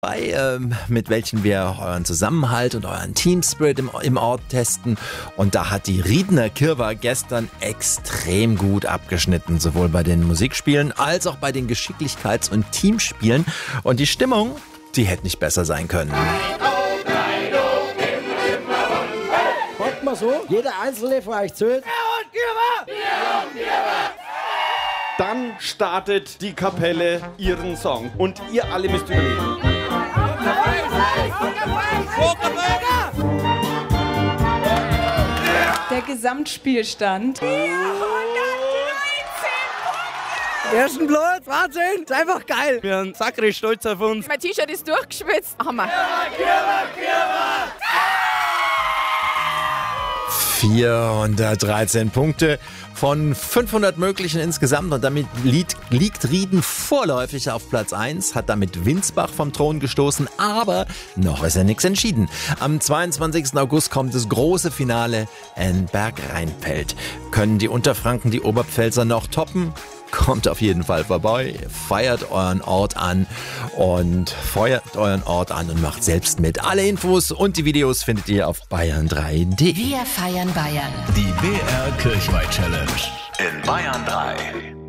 Mit welchen wir euren Zusammenhalt und euren Teamspirit im Ort testen. Und da hat die Riedner Kirwa gestern extrem gut abgeschnitten, sowohl bei den Musikspielen als auch bei den Geschicklichkeits- und Teamspielen. Und die Stimmung, die hätte nicht besser sein können. Kommt mal so, jeder Einzelne von euch zählt. Dann startet die Kapelle ihren Song und ihr alle müsst überlegen. Der Gesamtspielstand. 413 Punkte! Ersten Platz, Wahnsinn, ist einfach geil. Wir sind sakrisch stolz auf uns. Mein T-Shirt ist durchgeschwitzt. Hammer. 413 Punkte von 500 möglichen insgesamt und damit liegt Rieden vorläufig auf Platz 1, hat damit Winsbach vom Thron gestoßen, aber noch ist ja nichts entschieden. Am 22. August kommt das große Finale in Bergrheinfeld. Können die Unterfranken die Oberpfälzer noch toppen? Kommt auf jeden Fall vorbei, feiert euren Ort an und macht selbst mit. Alle Infos und die Videos findet ihr auf bayern3.de. Wir feiern Bayern. Die BR Kirchweih Challenge in Bayern 3.